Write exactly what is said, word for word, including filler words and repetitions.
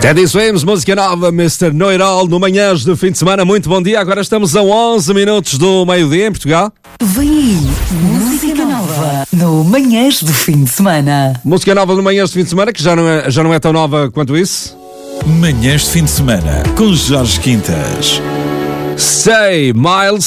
Teddy Swims, música nova, mister Know It All, no Manhãs de fim de semana. Muito bom dia, agora estamos a onze minutos do meio-dia em Portugal. Vem aí, música nova no Manhãs de fim de semana. Música nova no Manhãs de fim de semana, que já não é, já não é tão nova quanto isso. Manhãs de fim de semana, com Jorge Quintas. Say, Miles